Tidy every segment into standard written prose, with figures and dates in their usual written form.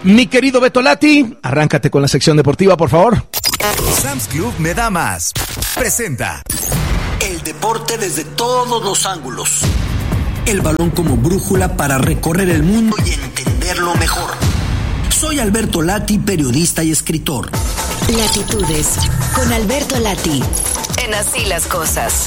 Mi querido Beto Lati, arráncate con la sección deportiva, por favor. Sam's Club me da más. Presenta el deporte desde todos los ángulos. El balón como brújula para recorrer el mundo y entenderlo mejor. Soy Alberto Lati, periodista y escritor. Latitudes con Alberto Lati. En Así las Cosas.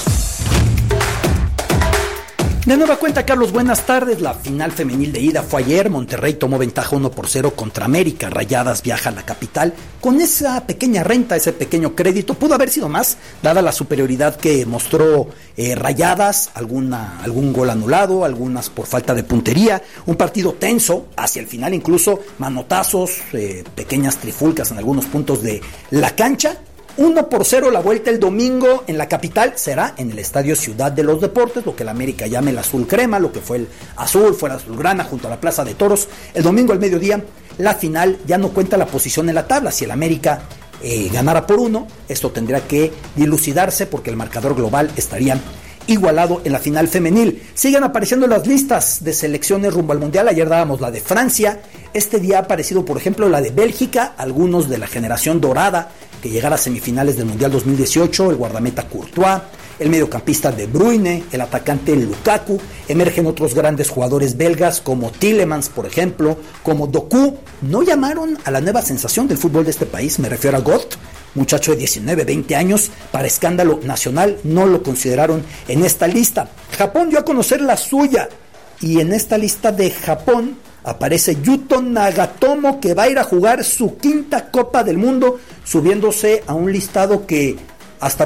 De nueva cuenta, Carlos, buenas tardes. La final femenil de ida fue ayer. Monterrey tomó ventaja 1-0 contra América. Rayadas viaja a la capital con esa pequeña renta, ese pequeño crédito. Pudo haber sido más, dada la superioridad que mostró Rayadas, algún gol anulado, algunas por falta de puntería. Un partido tenso, hacia el final incluso manotazos, pequeñas trifulcas en algunos puntos de la cancha. 1-0 la vuelta el domingo en la capital, será en el Estadio Ciudad de los Deportes, lo que el América llama el azul crema, lo que fue el azul, fue el azulgrana junto a la Plaza de Toros. El domingo al mediodía, la final ya no cuenta la posición en la tabla. Si el América ganara por 1, esto tendría que dilucidarse porque el marcador global estaría igualado en la final femenil. Siguen apareciendo las listas de selecciones rumbo al Mundial. Ayer dábamos la de Francia. Este día ha aparecido, por ejemplo, la de Bélgica, algunos de la generación dorada que llegara a semifinales del Mundial 2018, el guardameta Courtois, el mediocampista De Bruyne, el atacante Lukaku. Emergen otros grandes jugadores belgas como Tielemans, por ejemplo, como Doku. No llamaron a la nueva sensación del fútbol de este país, me refiero a Got, muchacho de 19, 20 años, para escándalo nacional, no lo consideraron en esta lista. Japón dio a conocer la suya, y en esta lista de Japón aparece Yuto Nagatomo, que va a ir a jugar su quinta Copa del Mundo, subiéndose a un listado que hasta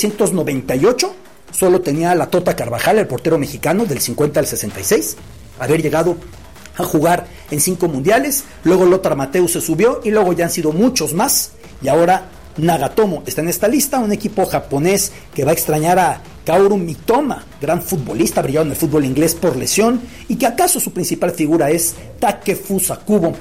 1998 solo tenía a la Tota Carvajal, el portero mexicano, del 50 al 66, haber llegado a jugar en 5 mundiales. Luego Lothar Matthäus se subió y luego ya han sido muchos más, y ahora Nagatomo está en esta lista, un equipo japonés que va a extrañar a Kaoru Mitoma, gran futbolista, brillado en el fútbol inglés por lesión, y que acaso su principal figura es Takefusa Kubo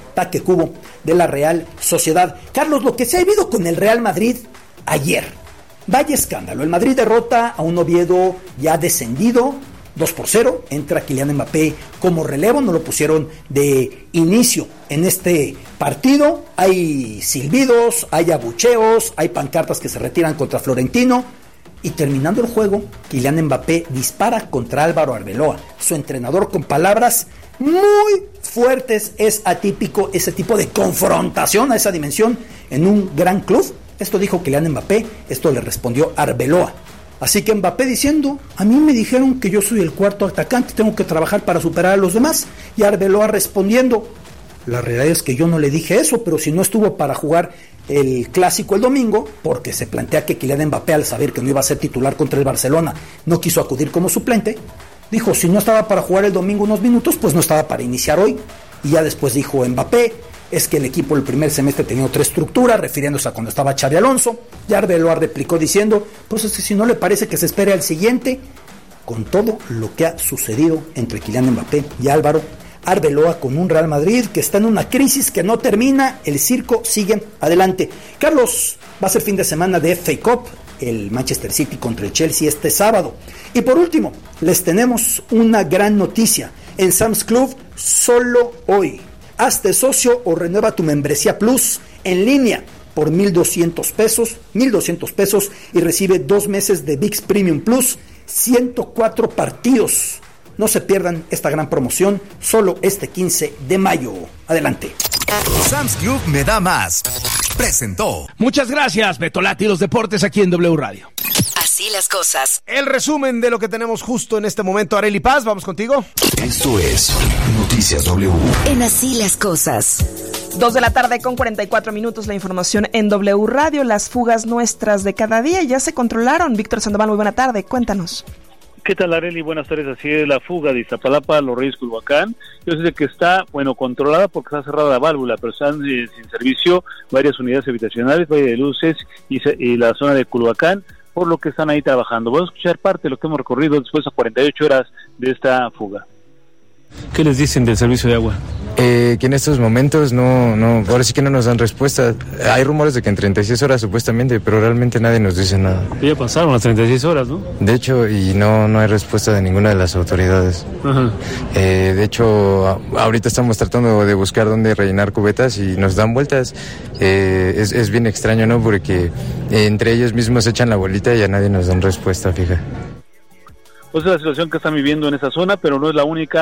de la Real Sociedad. Carlos, lo que se ha vivido con el Real Madrid ayer, vaya escándalo. El Madrid derrota a un Oviedo ya descendido, 2-0, entra Kylian Mbappé como relevo, no lo pusieron de inicio en este partido. Hay silbidos, hay abucheos, hay pancartas que se retiran contra Florentino, y terminando el juego, Kylian Mbappé dispara contra Álvaro Arbeloa, su entrenador, con palabras muy fuertes. Es atípico ese tipo de confrontación a esa dimensión en un gran club. Esto dijo Kylian Mbappé, esto le respondió Arbeloa. Así que Mbappé diciendo: a mí me dijeron que yo soy el cuarto atacante, tengo que trabajar para superar a los demás. Y Arbeloa respondiendo: la realidad es que yo no le dije eso, pero si no estuvo para jugar el clásico el domingo, porque se plantea que Kylian Mbappé, al saber que no iba a ser titular contra el Barcelona, no quiso acudir como suplente, dijo: si no estaba para jugar el domingo unos minutos, pues no estaba para iniciar hoy. Y ya después dijo Mbappé: es que el equipo el primer semestre tenía otra estructura, refiriéndose a cuando estaba Xabi Alonso. Y Arbeloa replicó diciendo: pues es que si no le parece, que se espere al siguiente. Con todo lo que ha sucedido entre Kylian Mbappé y Álvaro Arbeloa, con un Real Madrid que está en una crisis que no termina, el circo sigue adelante. Carlos, va a ser fin de semana de FA Cup, el Manchester City contra el Chelsea este sábado. Y por último, les tenemos una gran noticia. En Sam's Club, solo hoy, hazte socio o renueva tu membresía Plus en línea por $1,200 pesos y recibe 2 meses de ViX Premium Plus, 104 partidos. No se pierdan esta gran promoción, solo este 15 de mayo. Adelante. Sam's Club me da más. Presentó. Muchas gracias, Beto Lati, los deportes aquí en W Radio. Así las cosas. El resumen de lo que tenemos justo en este momento. Arely Paz, vamos contigo. Esto es Noticias W. En Así las Cosas. 2:44 p.m, la información en W Radio. Las fugas nuestras de cada día ya se controlaron. Víctor Sandoval, muy buena tarde, cuéntanos. ¿Qué tal, Arely? Buenas tardes. Así es, la fuga de Iztapalapa a Los Reyes, Culhuacán. Yo sé que está, controlada porque está cerrada la válvula, pero están sin servicio varias unidades habitacionales, Valle de Luces y la zona de Culhuacán, por lo que están ahí trabajando. Voy a escuchar parte de lo que hemos recorrido después de 48 horas de esta fuga. ¿Qué les dicen del servicio de agua? Que en estos momentos ahora sí que no nos dan respuesta. Hay rumores de que en 36 horas supuestamente, pero realmente nadie nos dice nada. Ya pasaron las 36 horas, ¿no? De hecho, y no hay respuesta de ninguna de las autoridades. Ajá. De hecho, ahorita estamos tratando de buscar dónde rellenar cubetas y nos dan vueltas. Es bien extraño, ¿no? Porque entre ellos mismos echan la bolita y a nadie nos dan respuesta fija. Pues es la situación que están viviendo en esa zona, pero no es la única.